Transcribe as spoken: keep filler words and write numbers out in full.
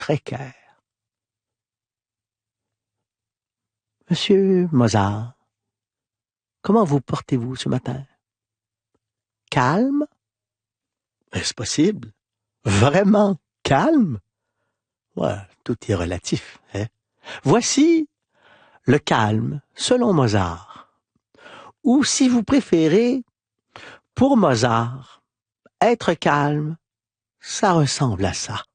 précaire. Monsieur Mozart, comment vous portez-vous ce matin? Calme? Est-ce possible? Vraiment calme? Ouais, tout est relatif, hein? Voici le calme selon Mozart. Ou si vous préférez, pour Mozart, être calme, ça ressemble à ça.